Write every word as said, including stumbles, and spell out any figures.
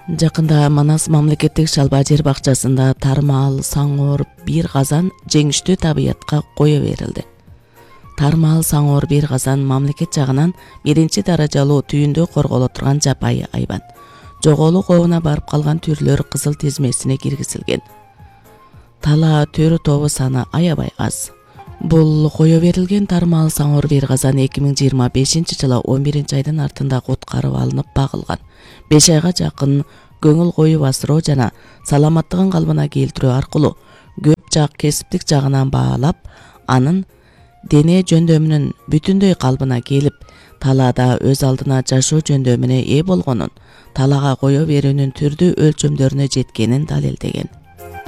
Жакында Манас мамлекеттик чалба жер бакчасында тармаал, саңоор, бир казан жеңиштүү табиятка кое берилди. Тармаал, саңоор, бир казан мамлекет жагынан биринчи даражалуу түйүндө корголо турган жапайы айбан. Жоголуу кообуна барып калган түрлөр кызыл тизмесине киргизилген. Тала төрү тобу саны аябай аз. Бул кое берилген тармаал, саңоор, бир казан эки миң жыйырма бешинчи жылы он биринчи айдын артында куткарып алынып багылган. беш айга жакын көңүл коюп асыроо жана саламаттыгын калыбына келтирүү аркылуу көп жак кесиптик жагынан баалап, анын дене жөндөмүнүн бүтүндөй калыбына келип, талаада өз алдына жашоо жөндөмүнө ээ болгонун, талаага кое берүүнүн түрдүү өлчөмдөрүнө жеткенин далилдеген.